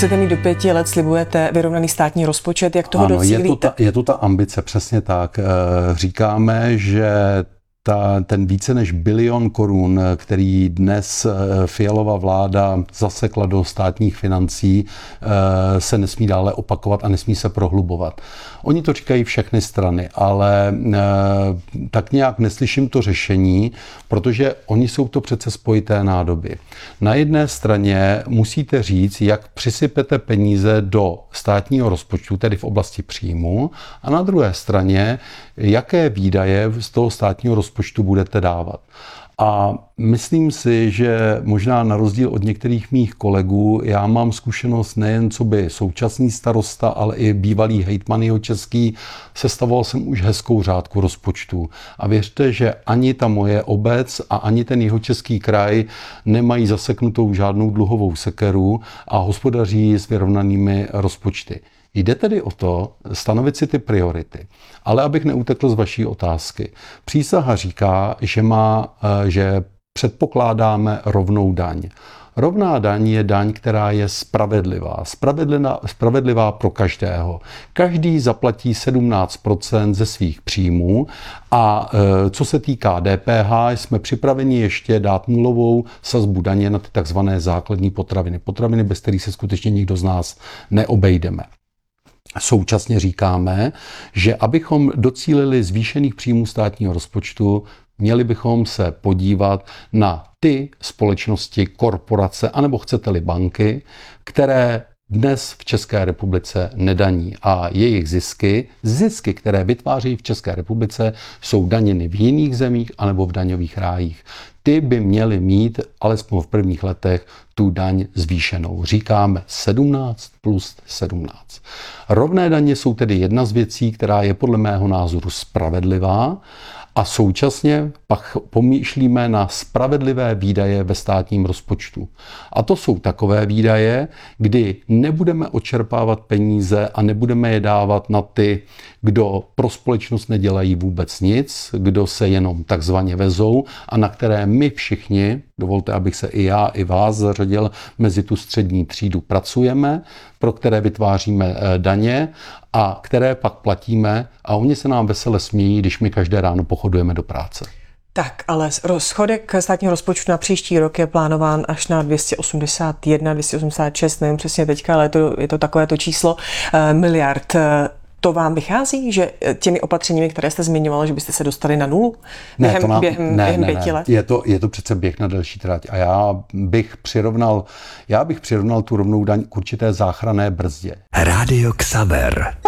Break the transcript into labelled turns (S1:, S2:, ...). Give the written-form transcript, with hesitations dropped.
S1: chcete mít do 5 let, slibujete vyrovnaný státní rozpočet, jak toho docílíte?
S2: Je to ta ambice, přesně tak. Říkáme, že ten více než 1 bilion korun, který dnes Fialova vláda zasekla do státních financí, se nesmí dále opakovat a nesmí se prohlubovat. Oni to říkají všechny strany, ale tak nějak neslyším to řešení, protože oni jsou to přece spojité nádoby. Na jedné straně musíte říct, jak přisypete peníze do státního rozpočtu, tedy v oblasti příjmu, a na druhé straně, jaké výdaje z toho státního rozpočtu budete dávat. A myslím si, že možná na rozdíl od některých mých kolegů, já mám zkušenost nejen co by současný starosta, ale i bývalý hejtman Jihočeský, sestavoval jsem už hezkou řádku rozpočtu. A věřte, že ani ta moje obec a ani ten Jihočeský kraj nemají zaseknutou žádnou dluhovou sekeru a hospodaří s vyrovnanými rozpočty. Jde tedy o to stanovit si ty priority. Ale abych neutekl z vaší otázky. Přísaha říká, že předpokládáme rovnou daň. Rovná daň je daň, která je spravedlivá. Spravedlivá pro každého. Každý zaplatí 17% ze svých příjmů a co se týká DPH, jsme připraveni ještě dát nulovou sazbu daně na ty takzvané základní potraviny. Potraviny, bez kterých se skutečně nikdo z nás neobejdeme. Současně říkáme, že abychom docílili zvýšených příjmů státního rozpočtu, měli bychom se podívat na ty společnosti, korporace, anebo chcete-li banky, které dnes v České republice nedaní a jejich zisky, které vytváří v České republice, jsou daněny v jiných zemích anebo v daňových rájích. Ty by měly mít alespoň v prvních letech tu daň zvýšenou. Říkáme 17 plus 17. Rovné daně jsou tedy jedna z věcí, která je podle mého názoru spravedlivá, a současně pak pomýšlíme na spravedlivé výdaje ve státním rozpočtu. A to jsou takové výdaje, kdy nebudeme odčerpávat peníze a nebudeme je dávat na ty, kdo pro společnost nedělají vůbec nic, kdo se jenom takzvaně vezou a na které my všichni, dovolte, abych se i já, i vás zařadil mezi tu střední třídu, pracujeme, pro které vytváříme daně a které pak platíme a oni se nám vesele smějí, když my každé ráno pochodujeme do práce.
S1: Tak, ale schodek státního rozpočtu na příští rok je plánován až na 281, 286, nevím přesně teďka, ale je to takovéto číslo miliard. To vám vychází, že těmi opatřeními, které jste zmiňoval, že byste se dostali na nulu během 5 let?
S2: Je to přece běh na delší trať a já bych přirovnal tu rovnou daň k určité záchranné brzdě.
S3: Rádio Xaver.